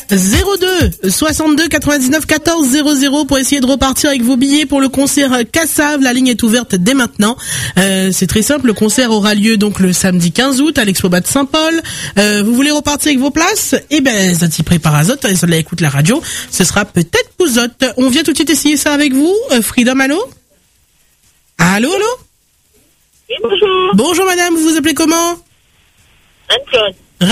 02 62 99 14 00 pour essayer de repartir avec vos billets pour le concert Cassav. La ligne est ouverte dès maintenant. C'est très simple, le concert aura lieu donc le samedi 15 août à l'Expo-Bas de Saint-Paul. Vous voulez repartir avec vos places? Eh ben, ça t'y prépare à Zot, ça écoute la radio. Ce sera peut-être Pouzotte. On vient tout de suite essayer ça avec vous. Freedom, allô? Allô? Oui, bonjour. Bonjour madame, vous vous appelez comment? Reine-Claude.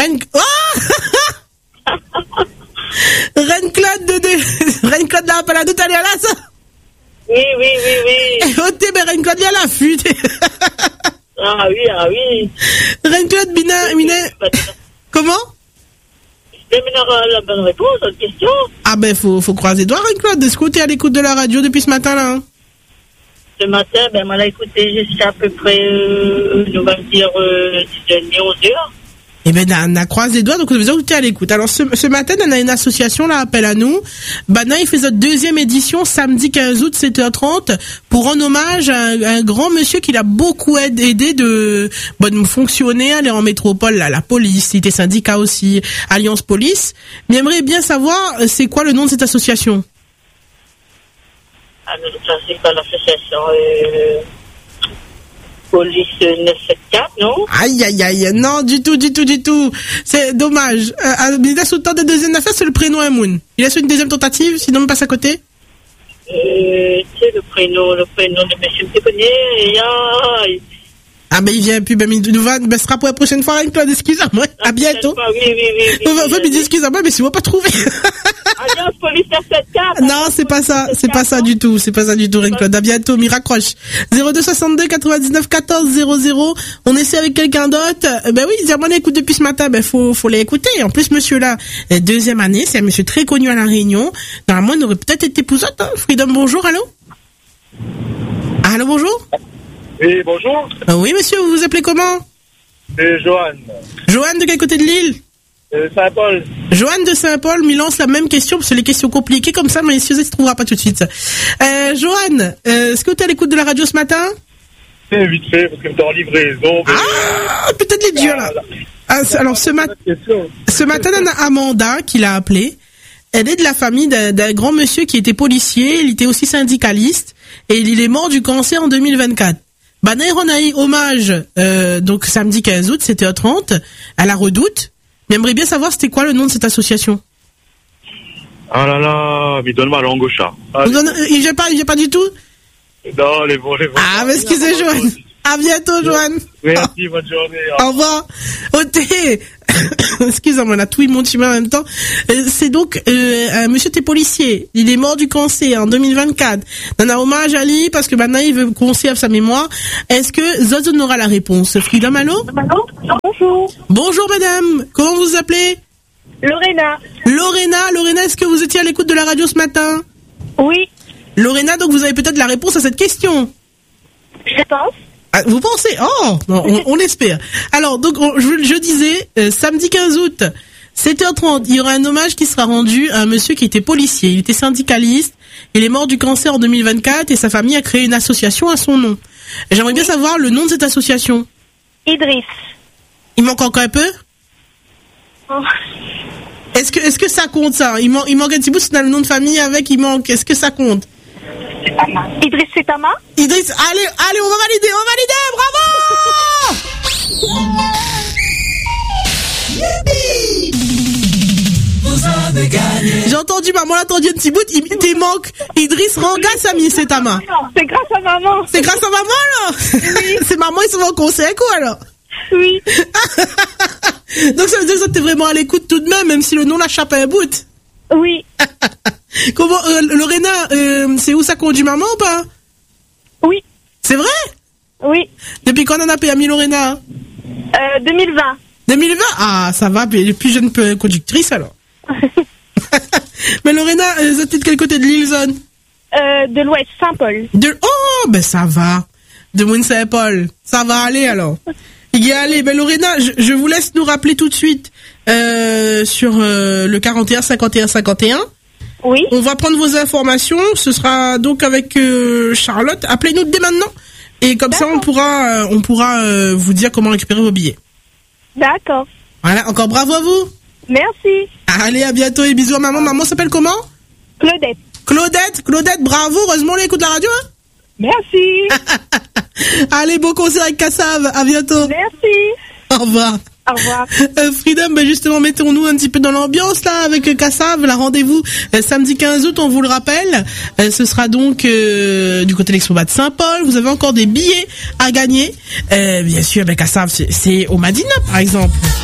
Reine-Claude la palade, t'allais à la ça? Oui. Oh, t'es ben Reine-Claude, viens à la fût. Ah oui. Reine-Claude, Bina. Comment? Je vais la bonne réponse à votre question. Ah ben, faut croiser les doigts, Reine-Claude. Est-ce que t'es à l'écoute de la radio depuis ce matin, là? Ce matin, ben, moi, l'a écouté jusqu'à à peu près, on va dire, 10h30, 11h. Eh ben, on a croisé les doigts, donc ça veut dire que tu es à l'écoute. Alors, ce matin, on a une association, là, appel à nous. Bana, il fait sa deuxième édition, samedi 15 août, 7h30, pour rendre hommage à un grand monsieur qui l'a beaucoup aidé de fonctionner, aller en métropole, là, la police, cité syndicat aussi, Alliance Police. Mais j'aimerais bien savoir, c'est quoi le nom de cette association? Alors, ça, c'est pas l'association, Police 974, non? Aïe, non, du tout. C'est dommage. Il a sous le temps de deuxième affaire, c'est le prénom Amoun. Il a sous une deuxième tentative, sinon on passe à côté. C'est le prénom de monsieur que tu connais, Ah ben il vient plus, ben il nous va, ben ce sera pour la prochaine fois, Claude, excuse-moi. À bientôt. Oui. Excuse-moi, mais si on va pas trouver. Alliance Police 974. Non, c'est pas ça du tout, Claude. À bientôt, m'y raccroche. 02 62 99 14 00. On essaie avec quelqu'un d'autre. Ben oui, Zerman écoute depuis ce matin, ben faut l'écouter. En plus, monsieur là, deuxième année, c'est un monsieur très connu à La Réunion. Normalement, il aurait peut-être été Pouzotte, hein. Freedom, bonjour, allô? Allô, bonjour? Oui, bonjour. Oui, monsieur, vous vous appelez comment? C'est Johan. Johan, de quel côté de l'île? Saint-Paul. Johan de Saint-Paul me lance la même question, parce que les questions compliquées comme ça, mais monsieur, ça ne se trouvera pas tout de suite. Johan, est-ce que tu es à l'écoute de la radio ce matin? C'est vite fait, parce que tu es en livraison. Mais... Ah, peut-être les dieux, là. Alors, ce matin, on a Amanda qui l'a appelé. Elle est de la famille d'un grand monsieur qui était policier, il était aussi syndicaliste, et il est mort du cancer en 2024. On a eu hommage, donc samedi 15 août, 7h30, à la Redoute. J'aimerais bien savoir c'était quoi le nom de cette association. Ah là là, mais donne-moi la langue au chat. Il vient pas du tout? Non, les bons. Ah, mais excusez, Joanne. À bientôt, Joanne. Merci, bonne journée. Au revoir. Excusez-moi, on a tout eu mon chemin en même temps. C'est donc monsieur t'es policier. Il est mort du cancer en 2024. On a hommage à lui parce que maintenant il veut conserver sa mémoire. Est-ce que Zozon aura la réponse? Freedom, allô? Bonjour. Bonjour madame. Comment vous vous appelez? Lorena, est-ce que vous étiez à l'écoute de la radio ce matin? Oui. Lorena, donc vous avez peut-être la réponse à cette question. Je pense. Ah, vous pensez? Oh, on espère. Alors, donc, je disais, samedi 15 août, 7h30, il y aura un hommage qui sera rendu à un monsieur qui était policier. Il était syndicaliste. Il est mort du cancer en 2024 et sa famille a créé une association à son nom. J'aimerais bien savoir le nom de cette association. Idriss. Il manque encore un peu? Oh. Est-ce que ça compte, ça? Il manque un petit bout, c'est le nom de famille avec, il manque. Est-ce que ça compte? Idriss Setama. Idriss, allez, on va valider, bravo! Vous avez gagné. J'ai entendu maman, l'a entendu un petit bout, il te manque Idriss Ranga Sami Setama. C'est grâce à maman. C'est grâce à maman, alors? Oui. C'est maman, ils sont en concert, quoi, alors? Oui. Donc ça veut dire que t'es vraiment à l'écoute tout de même si le nom l'a un bout. Oui. Comment, Lorena, c'est où ça conduit maman ou pas? Oui. C'est vrai? Oui. Depuis quand on a payé à Lorena? 2020. 2020? Ah, ça va, les plus jeunes conductrices alors. Mais Lorena, vous êtes de quel côté de l'île, zone? De l'Ouest, Saint-Paul. Oh, ben ça va. De Mouine Saint-Paul. Ça va aller alors. Il y a allé. Ben Lorena, je vous laisse nous rappeler tout de suite sur le 41 51 51. Oui. On va prendre vos informations. Ce sera donc avec Charlotte. Appelez-nous dès maintenant. Et comme ça, on pourra vous dire comment récupérer vos billets. D'accord. Voilà. Encore bravo à vous. Merci. Allez, à bientôt et bisous à maman. Maman s'appelle comment? Claudette. Claudette, bravo. Heureusement, on écoute la radio, hein? Merci. Allez, bon concert avec Kassav. À bientôt. Merci. Au revoir. Au revoir. Freedom, ben justement, mettons-nous un petit peu dans l'ambiance là avec Kassav. La rendez-vous samedi 15 août, on vous le rappelle. Ce sera donc du côté de l'Expo-Bas de Saint-Paul. Vous avez encore des billets à gagner. Bien sûr, ben Kassav, c'est au Madina par exemple.